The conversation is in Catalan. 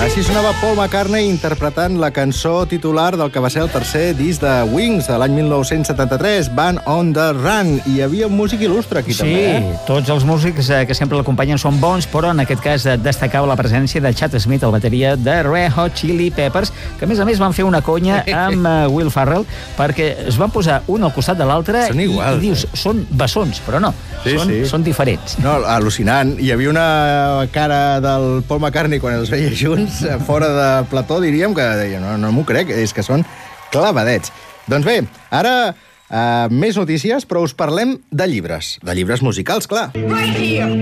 Així sonava Paul McCartney interpretant la cançó titular del que va ser el tercer disc de Wings de l'any 1973, Band on the Run. I hi havia un músic il·lustre aquí també, Sí, tots els músics que sempre l'acompanyen són bons, però en aquest cas destacava la presència de Chad Smith, el bateria de Red Hot Chili Peppers, que a més van fer una conya amb Will Ferrell, perquè es van posar un al costat de l'altre Són iguals, i dius, són bessons, però no, són diferents. No, al·lucinant. Hi havia una cara del Paul McCartney quan els veia junts, fora de plató, diríem, que deia, no m'ho crec, és que són clavadets. Doncs bé, ara més notícies, però us parlem de llibres musicals, clar. Right here.